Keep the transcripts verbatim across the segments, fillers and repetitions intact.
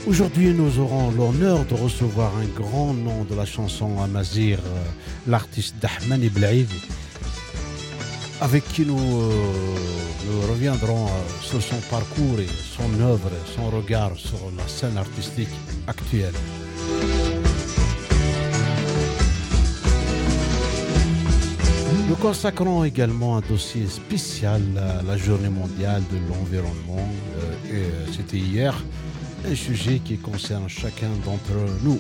Aujourd'hui, nous aurons l'honneur de recevoir un grand nom de la chanson amazigh, l'artiste Dahman Iblaïdi, avec qui nous, euh, nous reviendrons sur son parcours et son œuvre, son regard sur la scène artistique actuelle. Nous consacrons également un dossier spécial à la journée mondiale de l'environnement. Euh, et c'était hier, un sujet qui concerne chacun d'entre nous.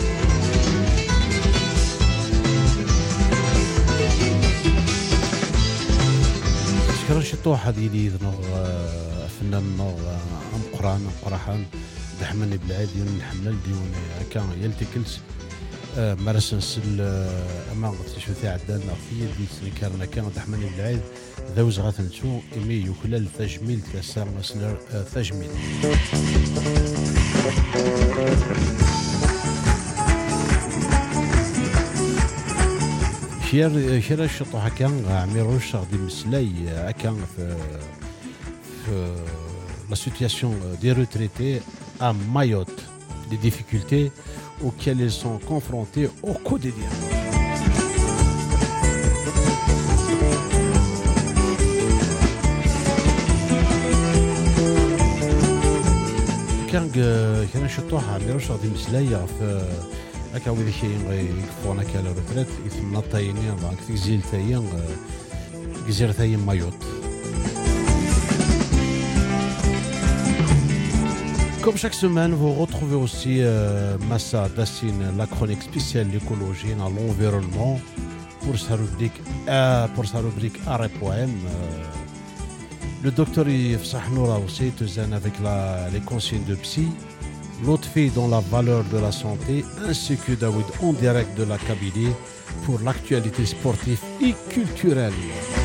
شكرا شطو حديدي نور فنان نور ام قران قراحان دحمن بلعادي نحمل ديون هكا يلتكلس مرسن سل اما شو تاع عندنا في دي سنكرنا كان دحمن بلعاد ذوز غاثنتو ايمي يكلل تجميل تسا مسنر تجميل خير خير الشطو هكا عميروش غادي مسلاي هكا في في la situation des retraités à Mayotte, les difficultés auxquelles ils sont confrontés au quotidien. كان كان شطوها عميروش غادي مسلاي في هكا ويلي يكفونا كالا روتريت يثمنا طاينين دونك تكزيل تاين جزيرة تاين مايوت. Comme chaque semaine, vous retrouvez aussi euh, Massa Dassine, la chronique spéciale l'écologie dans l'environnement pour sa rubrique euh, pour sa rubrique art et poème. Euh, le docteur Yves Sahnoura aussi Tuzan avec la, les consignes de psy. L'autre fille dans la valeur de la santé, ainsi que Daoud en direct de la Kabylie pour l'actualité sportive et culturelle.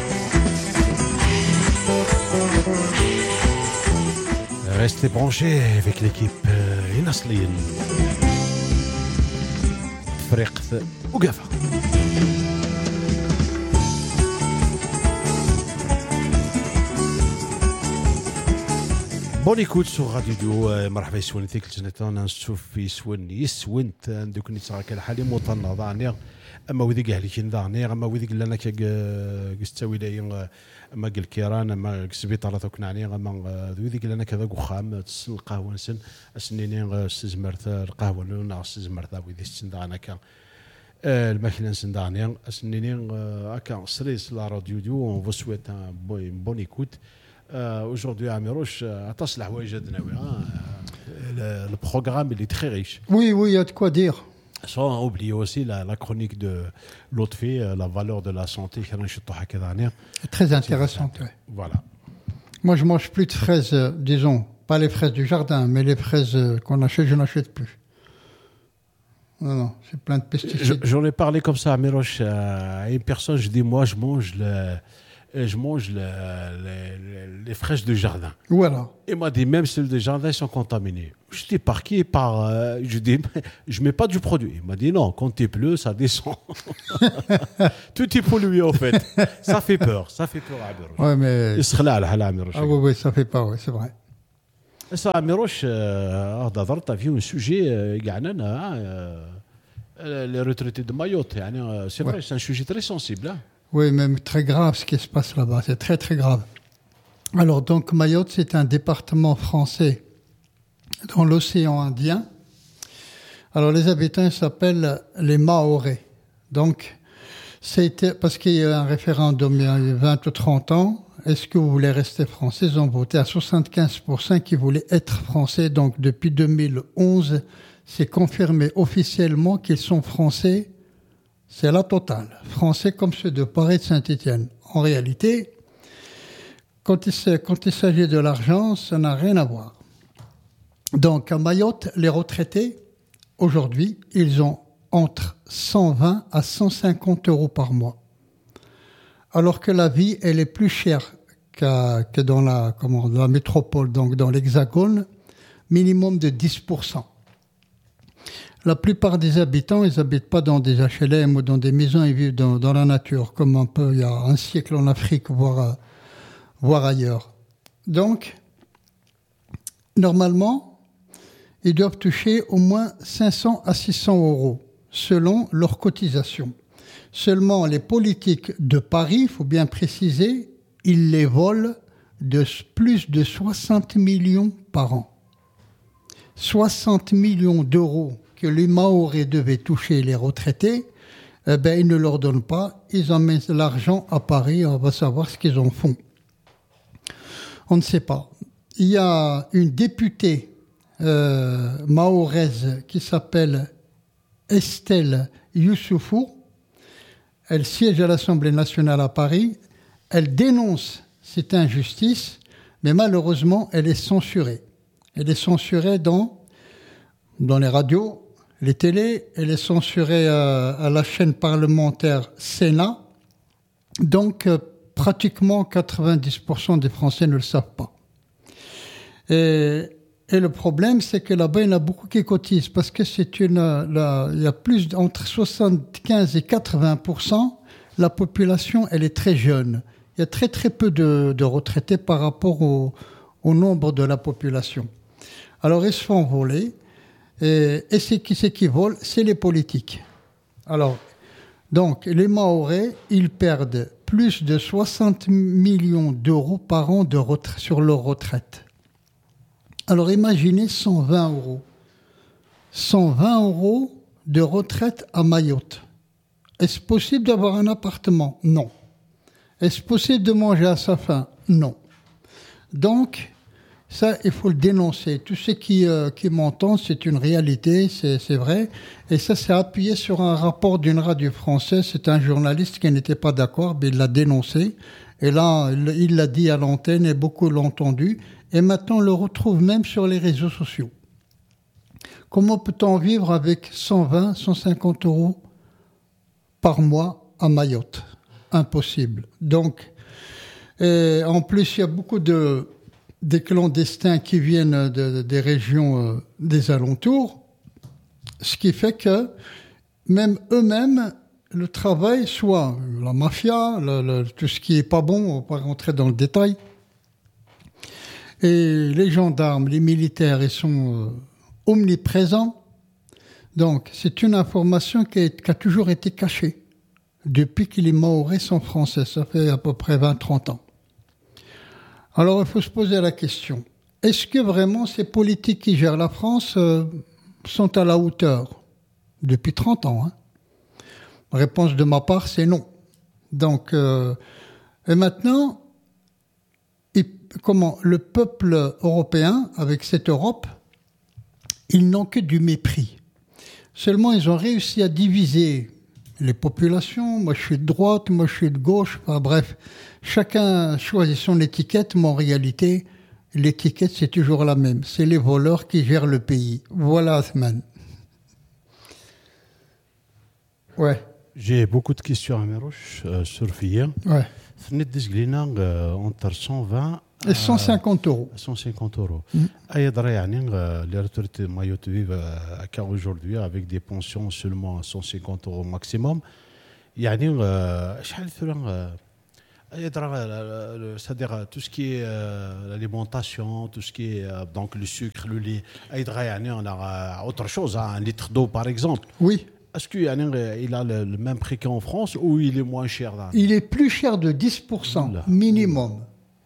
Restez branchés avec l'équipe Inasliyen. Friqt Ougafa. Bonne écoute sur Radio Dio. مرحبا يسون ثيك الجنتان نشوف في يسون يسونت عندك نتساك الحالي مطنة ضعنير اما وذي قال لك ضعنير اما وذي قال لنا كستوي لي اما قال كيران اما سبيطار ثوك نعني اما وذي قال لنا كذا قخام تسن القهوه نسن اسنينين استزمرت القهوه لنا استزمرت وذي سن ضعنا كان الماكينه نسن ضعنير اسنينين هكا سريس لا راديو ديو اون فو سويت بون بون ايكوت. Euh, aujourd'hui à Miroche, le programme il est très riche. Oui, oui, il y a de quoi dire. Sans oublier aussi la, la chronique de l'autre fille, la valeur de la santé. Très intéressante, oui. Voilà. Moi, je mange plus de fraises, euh, disons, pas les fraises du jardin, mais les fraises euh, qu'on achète, je n'achète plus. Non, non, c'est plein de pesticides. J'en ai parlé comme ça à Miroche à une personne, je dis, moi, je mange le... je mange le, les, les fraises de jardin. Voilà. Il m'a dit, même celles de jardin sont contaminées. Je dis, par qui? Par, euh, je dis, je mets pas du produit. Il m'a dit, non, quand il pleut, ça descend. Tout est pollué, en fait. Ça fait peur. Ça fait peur, Amirouche. Ouais, mais... Ah oui, oui, ça fait peur, oui, c'est vrai. Ça, Amirouche, tu as vu un sujet, les retraités de Mayotte. C'est vrai, ouais. C'est un sujet très sensible, hein. Oui, même très grave ce qui se passe là-bas, c'est très très grave. Alors donc Mayotte, c'est un département français dans l'océan Indien. Alors les habitants s'appellent les Mahorais. Donc c'était parce qu'il y a eu un référendum il y a vingt ou trente ans. Est-ce que vous voulez rester français? Ils ont voté à soixante-quinze pour cent qui voulaient être français. Donc depuis deux mille onze, c'est confirmé officiellement qu'ils sont français. C'est la totale. Français comme ceux de Paris et de Saint-Étienne. En réalité, quand il, quand il s'agit de l'argent, ça n'a rien à voir. Donc, à Mayotte, les retraités, aujourd'hui, ils ont entre cent vingt à cent cinquante euros par mois. Alors que la vie, elle est plus chère qu'à, que dans la, comment, dans la métropole, donc dans l'Hexagone, minimum de dix pour cent. La plupart des habitants, ils habitent pas dans des H L M ou dans des maisons, ils vivent dans, dans la nature, comme un peu il y a un siècle en Afrique, voire, voire ailleurs. Donc, normalement, ils doivent toucher au moins cinq cents à six cents euros selon leur cotisation. Seulement, les politiques de Paris, il faut bien préciser, ils les volent de plus de soixante millions par an. soixante millions d'euros que les Mahorais devaient toucher les retraités, eh ben, ils ne leur donnent pas, ils emmènent l'argent à Paris, on va savoir ce qu'ils en font. On ne sait pas. Il y a une députée euh, mahoraise qui s'appelle Estelle Youssoufou. Elle siège à l'Assemblée nationale à Paris. Elle dénonce cette injustice, mais malheureusement, elle est censurée. Elle est censurée dans, dans les radios, les télés. Elle est censurée à, à la chaîne parlementaire Sénat. Donc, euh, pratiquement quatre-vingt-dix pour cent des Français ne le savent pas. Et, et le problème, c'est que là-bas, il y en a beaucoup qui cotisent parce que c'est une, la, il y a plus entre soixante-quinze et quatre-vingts pour cent. La population, elle est très jeune. Il y a très très peu de, de retraités par rapport au, au nombre de la population. Alors, ils se font voler. Et, et c'est qui c'est qui vole? C'est les politiques. Alors, donc, les Mahorais, ils perdent plus de soixante millions d'euros par an de retra- sur leur retraite. Alors imaginez cent vingt euros. cent vingt euros de retraite à Mayotte. Est-ce possible d'avoir un appartement? Non. Est-ce possible de manger à sa faim? Non. Donc, ça, il faut le dénoncer. Tous ceux qui, euh, qui m'entendent, c'est une réalité, c'est, c'est vrai. Et ça, c'est appuyé sur un rapport d'une radio française. C'est un journaliste qui n'était pas d'accord, mais il l'a dénoncé. Et là, il l'a dit à l'antenne et beaucoup l'ont entendu. Et maintenant, on le retrouve même sur les réseaux sociaux. Comment peut-on vivre avec cent vingt, cent cinquante euros par mois à Mayotte? Impossible. Donc, et en plus, il y a beaucoup de... des clandestins qui viennent de, de, des régions euh, des alentours, ce qui fait que même eux-mêmes, le travail, soit la mafia, le, le, tout ce qui est pas bon, on va pas rentrer dans le détail, et les gendarmes, les militaires, ils sont euh, omniprésents. Donc, c'est une information qui a, qui a toujours été cachée depuis que les Mahorais sont français. Ça fait à peu près vingt à trente ans. Alors, il faut se poser la question. Est-ce que vraiment ces politiques qui gèrent la France euh, sont à la hauteur? Depuis trente ans, hein. La réponse de ma part, c'est non. Donc, euh, et maintenant, il, comment le peuple européen, avec cette Europe, ils n'ont que du mépris. Seulement, ils ont réussi à diviser les populations. Moi, je suis de droite, moi, je suis de gauche. Enfin, bref, chacun choisit son étiquette, mais en réalité, l'étiquette, c'est toujours la même. C'est les voleurs qui gèrent le pays. Voilà, Athman. Ouais. J'ai beaucoup de questions à Merouch euh, sur Fia. Ouais. Fnet Desglina euh, entre cent vingt et cent cinquante euros. cent cinquante euros. Mm. Aïdra, yani, euh, les retraités de Mayotte vivent euh, qu'à aujourd'hui avec des pensions seulement à cent cinquante euros maximum. Yani, euh, euh, c'est-à-dire tout ce qui est euh, l'alimentation, tout ce qui est euh, donc le sucre, le lait. Aïdra, yani, on a autre chose, hein, un litre d'eau par exemple. Oui. Est-ce qu'il a le, le même prix qu'en France ou il est moins cher là? Il est plus cher de dix pour cent minimum.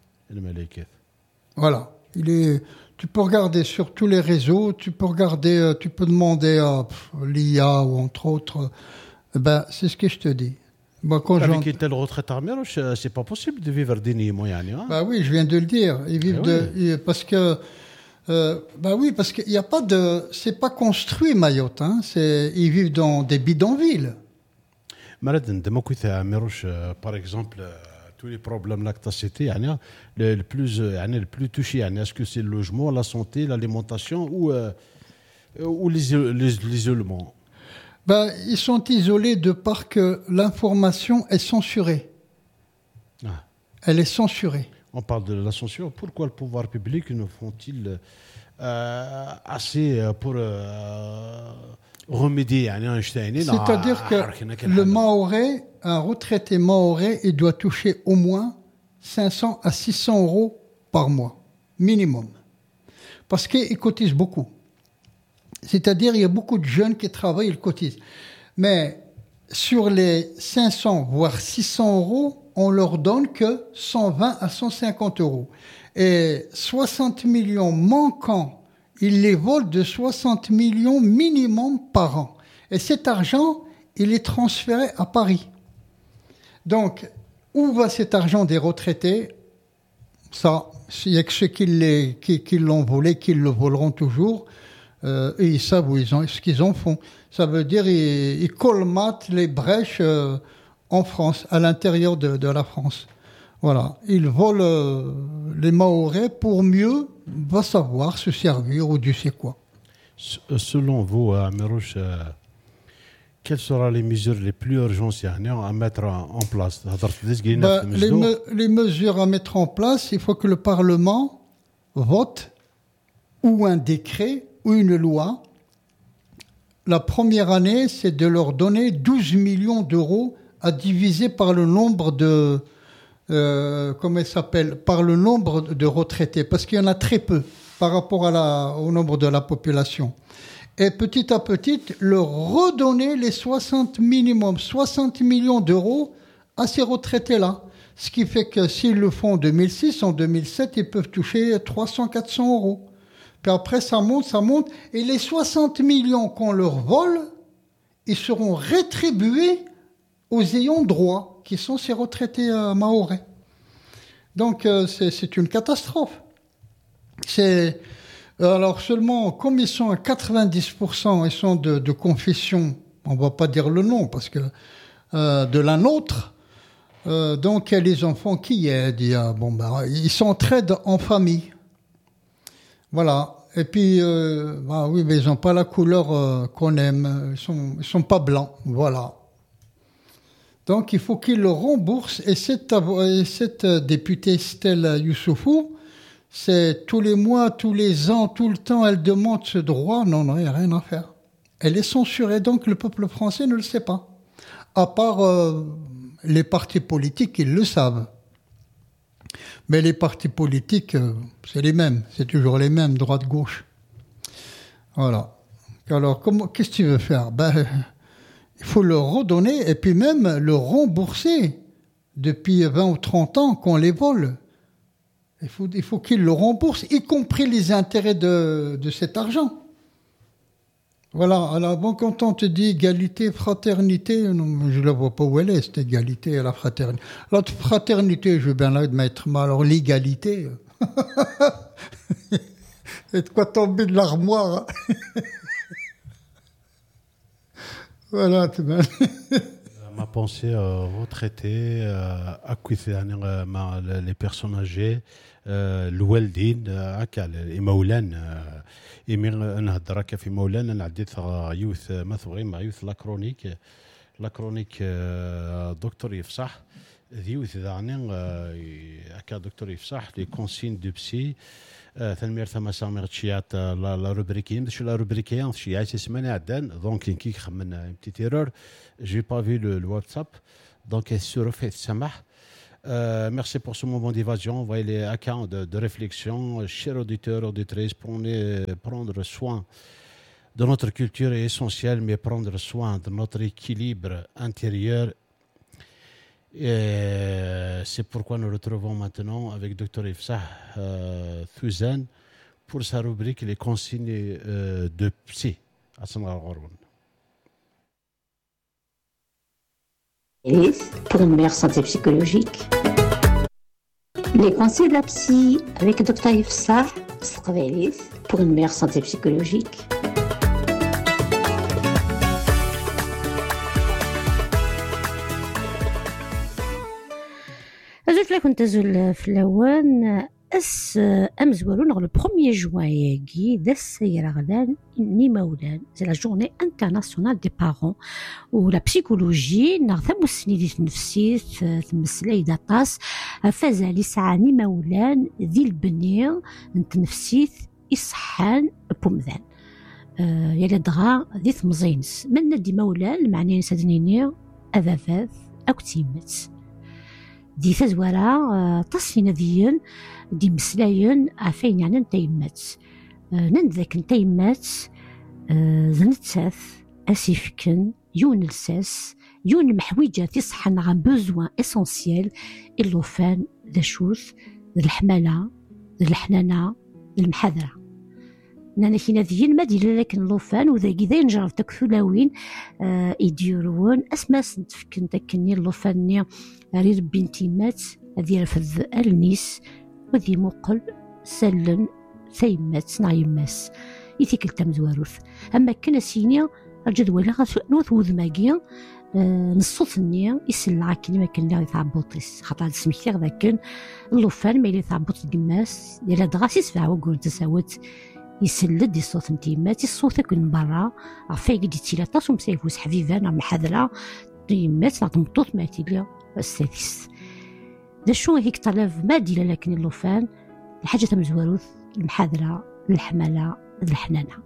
Voilà. Il est, tu peux regarder sur tous les réseaux, tu peux regarder, tu peux demander à l'I A ou entre autres. Ben, c'est ce que je te dis. Moi, quand avec une telle retraite à Merouch, c'est pas possible de vivre dignement. Hein? Ben oui, je viens de le dire. Ils vivent eh de, oui. Parce que Euh, bah oui, parce qu'il n'y a pas de, c'est pas construit Mayotte, hein. C'est, ils vivent dans des bidonvilles. Malade, de m'occuper à Merouch, par exemple, euh, tous les problèmes là que tu as cités, le, le plus, euh, le plus touché, est-ce que c'est le logement, la santé, l'alimentation ou euh, ou l'isolement? Bah, ils sont isolés de par que l'information est censurée. Ah. Elle est censurée. On parle de la censure. Pourquoi le pouvoir public ne font-ils euh, assez pour euh, remédier à Einstein? C'est-à-dire que le Mahorais, un retraité Mahorais, il doit toucher au moins cinq cents à six cents euros par mois, minimum. Parce qu'il cotise beaucoup. C'est-à-dire, il y a beaucoup de jeunes qui travaillent, ils cotisent. Mais sur les cinq cents, voire six cents euros, on leur donne que cent vingt à cent cinquante euros. Et soixante millions manquants, ils les volent de soixante millions minimum par an. Et cet argent, il est transféré à Paris. Donc, où va cet argent des retraités? Ça, il n'y a que ceux qui, les, qui, qui l'ont volé, qui le voleront toujours. Euh, et ils savent où ils ont, ce qu'ils en font. Ça veut dire qu'ils ils colmatent les brèches euh, en France, à l'intérieur de, de la France. Voilà. Ils volent euh, les Mahorais pour mieux, va savoir, se servir ou Dieu sait quoi. Selon vous, Amirouche, euh, quelles seront les mesures les plus urgentes à mettre en place? Ben, les, me, les mesures à mettre en place, il faut que le Parlement vote ou un décret ou une loi. La première année, c'est de leur donner douze millions d'euros à diviser par le nombre de, euh, comment il s'appelle, par le nombre de retraités, parce qu'il y en a très peu par rapport à la, au nombre de la population. Et petit à petit, leur redonner les soixante minimum, soixante millions d'euros à ces retraités-là. Ce qui fait que s'ils le font en deux mille six, en deux mille sept, ils peuvent toucher trois cents, quatre cents euros. Puis après, ça monte, ça monte. Et les soixante millions qu'on leur vole, ils seront rétribués aux ayants droit, qui sont ces retraités euh, mahorais. Donc, euh, c'est, c'est une catastrophe. C'est... Alors seulement, comme ils sont à quatre-vingt-dix pour cent, ils sont de, de confession, on ne va pas dire le nom, parce que euh, de la nôtre, euh, donc il y a les enfants qui aident, il y a, bon, ben, ils s'entraident en famille. Voilà. Et puis, euh, bah oui, mais ils n'ont pas la couleur euh, qu'on aime, ils sont, ils sont pas blancs, voilà. Donc il faut qu'ils le remboursent, et cette, et cette députée Stella Youssoufou, c'est tous les mois, tous les ans, tout le temps, elle demande ce droit. Non, non, il n'y a rien à faire. Elle est censurée, donc le peuple français ne le sait pas. À part euh, les partis politiques, ils le savent. Mais les partis politiques, euh, c'est les mêmes. C'est toujours les mêmes, droite-gauche. Voilà. Alors, comment, qu'est-ce que tu veux faire? Ben, il faut le redonner et puis même le rembourser depuis vingt ou trente ans qu'on les vole. Il faut, il faut qu'ils le remboursent, y compris les intérêts de, de cet argent. Voilà. Alors, bon, quand on te dit égalité, fraternité, non, je ne la vois pas où elle est, cette égalité et la fraternité. L'autre fraternité, je veux bien la mettre, mais alors l'égalité, c'est de quoi tomber de l'armoire. Voilà, tout bien. Ma pensée euh, retraitée, euh, acquitté euh, les personnes âgées, الوالدين هكا المولان إمي نهضر هكا في مولان أنا عديت يوث مثوغي مع يوث لاكرونيك لاكرونيك دكتور يفصح يوث ذاني هكا دكتور يفصح لي كونسين دو بسي ثنمير ثما سامير تشيات لا روبريكين شو لا روبريكين شي عايش سمانه عدان دونك كي خمن ان بتيت ايرور جي با في لو واتساب دونك سور في السماح. Euh, merci pour ce moment d'évasion. Voyez les accounts de, de réflexion. Chers auditeurs, auditrices, prenez, prendre soin de notre culture est essentiel, mais prendre soin de notre équilibre intérieur. Et c'est pourquoi nous retrouvons maintenant avec Docteur Ifsah euh, Thuzan pour sa rubrique Les consignes euh, de psy. Pour une meilleure santé psychologique. Les conseils de la psy avec Docteur Ifsah pour une meilleure santé psychologique. أزول فلا كنت أزول في اللوان أس أمزولون غير البروميير جوان ياكي ذا السيرة غلان ني مولان زي لا جورني انترناسيونال دي بارون ولا بسيكولوجي نغثم السنيدي النفسية تمسلاي داطاس فازالي ساعة ني مولان ذي البنير نتنفسيت إصحان بومذان أه يلا دغا ذي ثمزينس من دي مولان المعني نسادنيني أذاذاذ أو تيمت دي تزوارا تصفينا ديون دي مسلايون عفين يعني نتيمات نندذك نتيمات آه زنتثاث اسيفكن يون الساس يون المحويجة تصحن عن بوزوان اسونسيال اللوفان ذا شوث ذا الحمالة ذا الحنانة ذا المحاذرة نانا كينا ذيين ما دير لكن اللوفان وذا كذا ينجرب تكثلاوين آه يديرون اسما سنتفكن تكني اللوفاني ري ربي انتيمات هذي رفض النيس وذي مقل سلن ثيمات نايماس يثيك التمزواروث اما كنا سينيا الجدول غاسو نوث وذماكيا آه نصوص النية يسلع كلمة كنا يثعبوطيس خاطر سميتيغ ذاكن اللوفان ما يلي ثعبوط القماس يلا دغاسي سفع وقول تساوت يسلد الصوت نتيمات الصوت كن برا عفاي قد يتيلاطاس ومسايفوس حبيبان عم حذرة تيمات نعطمطوط ما تيليا السادس دا شو هيك طلب ما ديلا لكن اللوفان الحاجة تمزواروث المحاذرة الحمالة الحنانة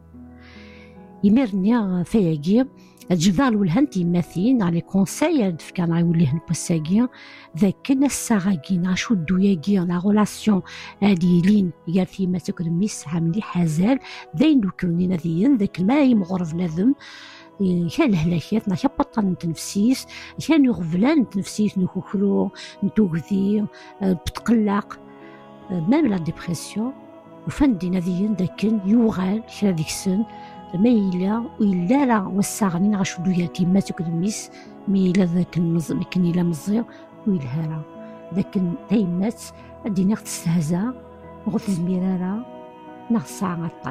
يمرني فياقي الجبال والهنتي ماثين على كونساي كان يوليه نبساقي ذاك الساعاقين عشو الدوياقي لا غولاسيون هادي لين يارثي ما تكون ميس عاملي حازال داين دوكوني نذيين ذاك ما يمغرف نذم كان الهلاكات نحيا بطل نتنفسيس كان يغفلان نتنفسيس نخوخلو نتوغذي بتقلق مام لا ديبرسيون وفندي نذيين ذاك يوغال كرا ديك السن ما إلا وإلا لا وساغنين عشو دوياتي ما تكلميس مي إلا ذاك النظم كن إلا مزير ويلهارا ذاك دايمات أدي ناخد تستهزا نغوث زميرارا ناخد ساعة غطان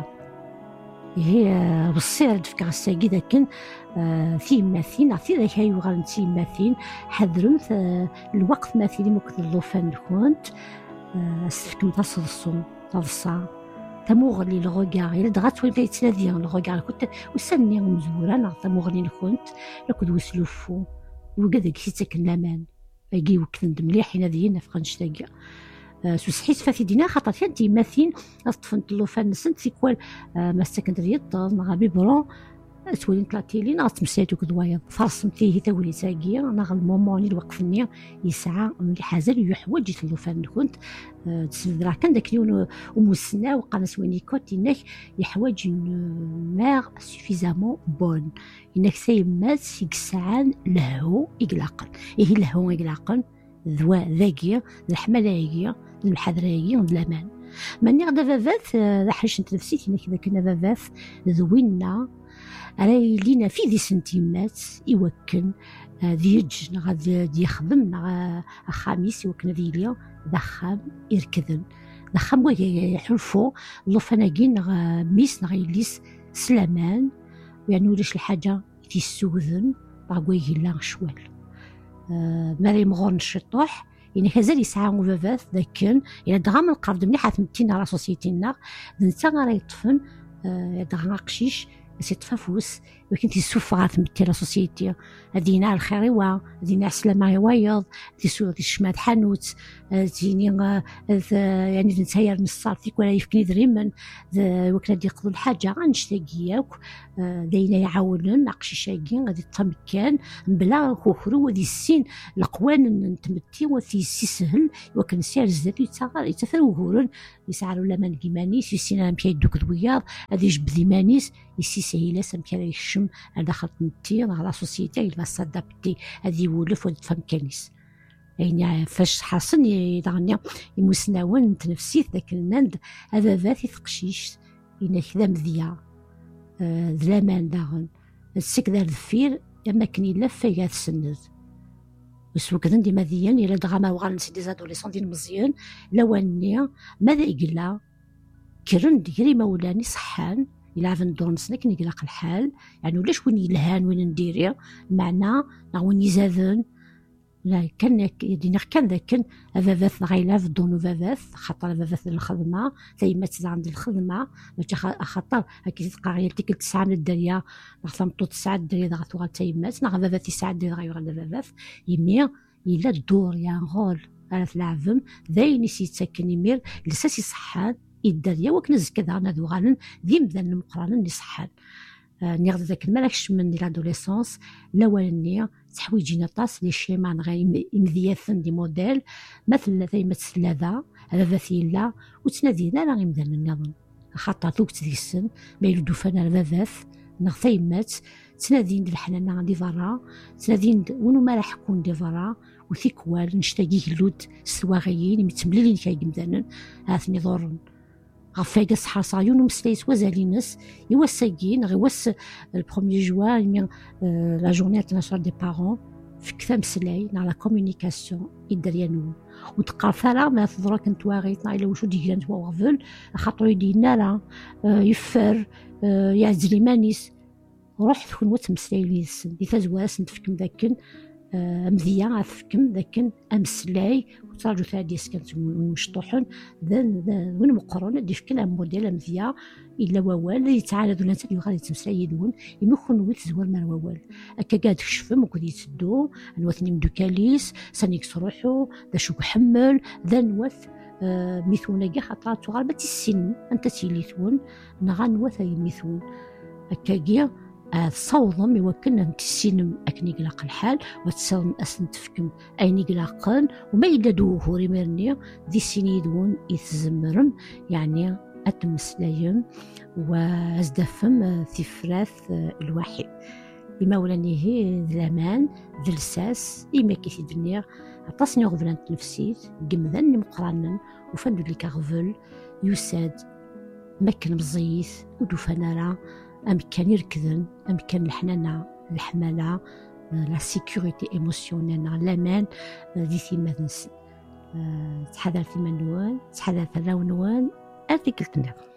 هي بصير دفكا غساقي ذاكن في ماثين عطي ذاك هاي وغال نتي ماثين حذرون الوقت ماثين موكد اللوفان كنت استفكم تصل الصوم تصل تمغلي الغوغار إلا دغات وين تيتنادي الغوغار كنت وسني مزورا نعطي تمغلي الكونت لكد وسلوفو وكذا كي تاكن لامان باقي وكثند مليح يناديين نفقا نشتاقي أه سوسحيت فاتي دينا خاطر كانت يماثين اصطفنت اللوفان نسنت سيكوال أه ما سكندرية نغا بيبرون تولين طلعتيلي ناغ تمسيتو كدوايض فرصمتيه تولي ساقية ناغ الموموني الوقفني يسعى ملي حازل يحوج اللوفان كنت أه تسلد راه كان داك اليوم ومسنا وقال سويني كوت انك يحوج ماغ سوفيزامون بون انك سيمات سيك ساعان لهو اقلاقا ايه لهو اقلاقا ذوا ذاكية الحملاية المحذرية والامان ماني غدا فافات ذا حاجه نتنفسيت انك اذا كنا فافات ذوينا راهي لينا في ذي سنتيمات يوكن ذي يجن غادي يخدم مع خاميس يوكن ذي ليا ذخام يركضن ذخام وهي يحلفو لوفناكين ميس نغيليس سلامان يعني وليش الحاجه في السوذن باغوي لا شوال آه ماري مغون الشطوح يعني كازال يسعى وفافات ذاكن الى دغام القرض مليح حتمتينا راه سوسيتينا نتا راه يطفن آه دغنا قشيش سي تفافوس ولكن تيسوف غا تمتي لا سوسيتي هادينا الخير وا هادينا السلامه وايض تيسو الشماد حانوت تيني يعني نتاير نصار فيك ولا يفكني دريمن وكنا دي يقضوا الحاجه غنشتاقياك داينا يعاونون ناقشي شاكين غادي تمكن بلا خوخرو ودي السين القوان نتمتي وفي سي سهل وكان سير الزات يتفاوهورن يسعروا لمن كيمانيس يسينا مشي دوك دوياض غادي يجبد مانيس يسي سهيله سمكان يشم دخلت نتي على سوسيتي اللي صدقتي هذه ولف وتفهم كنيس يعني فاش حاصل يدغني يمسناون تنفسيت ذاك النند هذا ذاتي تقشيش إن كذا مذيا ذلامان داغن السكدار الدفير لما كني لفه يا تسند وسو كذا دي مذيان الى دغما وغال سي دي زادوليسون ديال مزيان لواني ماذا يقلا كرن ديري مولاني صحان إلا عفن دونسنا كن يقلق الحال يعني ولاش وين يلهان وين نديري معنا وين يزاذن لا كان يدينا كان ذاك فافاث غيلا في دونو فافاث خاطر فافاث الخدمه تيمات عند الخدمه خاطر هكي تلقى غير تيك تسعه من الدريا نخدم طوط تسعه الدريا ضغط وغا تيمات نغ فافاث تسعه الدريا غير فافاث يمي الا الدور يا غول على العفم ذاين يسيتسكن يمير لساسي صحان الدريا وكنز كذا نادو غالن ذي مذن مقران اللي صحان آه نيغد ذاك الملكش من لادوليسونس الاولانيه تحويجينا طاس لي شيما غير مذياثن دي موديل مثل ذي مثل هذا هذا ثيلا وتنادينا راه يمدن النظام خاطر ثوكت ديك السن ما يلدو فانا باباث نغثيمات تنادين د الحنانة دي فرا تنادين ونو ما راح يكون دي فرا وثيكوال نشتاقي اللود سواغيين متمللين كاي قمدانا هاثني ضرن غفاقة صحا صايون ومسلايس وزالينس يوساقين غيوس البروميي جوان لا جورني انترناسيونال دي بارون في كثا مسلاي على كومونيكاسيون يدريانون وتقار ثرا ما تضرك انت واغيتنا الى وشو ديك انت وغفل خاطر يدينا لا يفر يعزلي مانيس روح تكون وتمسلاي لي السن دي تزواس نتفكم ذاكن مذيا عفكم ذاكن امسلاي وتراجو ثادي سكنت مشطوحن ذن وين مقرون دي فكلا موديل مذيا الا ووال يتعالى ذو لانت اللي غادي تمسلاي يدون يمكن ويت زوال مال ووال هكا قاعد كشفم وكود يتسدو نوثني مدوكاليس سانيك صروحو ذا شو حمل ذا نوث آه ميثونا كاع خاطر تغالبة السن انت تيليثون نغا نوث يميثون هكا كاع صوضم يوكلنا نتسينم أكني قلاق الحال وتساوم أسن تفكم أيني قلاقن وما إلا دوهوري مرني ذي سينيدون يتزمرم يعني أتمسلايم وازدفم ثفراث الواحد إما ولانيه ذلامان ذلساس إما كيثي دنيا عطاسني غفلان تنفسيت قمذاني مقرانا وفندو لي كغفل يساد مكن مزيث ودوفانا أمكان يركضن أمكان الحنانة الحمالة لا سيكوريتي ايموسيونيل لامان ذي ثيما نس تحضر ثيما نوان تحضر ثلاو نوان هذيك التنظيم